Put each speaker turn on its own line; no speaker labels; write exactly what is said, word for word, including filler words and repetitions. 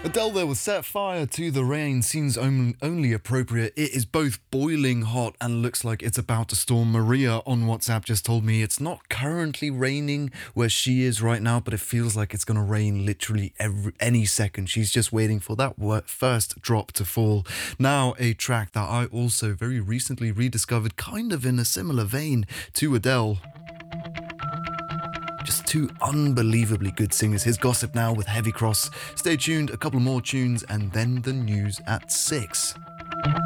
Adele there with Set Fire to the Rain seems on- only appropriate. It is both boiling hot and looks like it's about to storm. Maria on WhatsApp just told me it's not currently raining where she is right now, but it feels like it's going to rain literally every any second. She's just waiting for that wor- first drop to fall. Now, a track that I also very recently rediscovered, kind of in a similar vein to Adele. Just two unbelievably good singers. Here's Gossip now with Heavy Cross. Stay tuned, a couple more tunes, and then the news at six.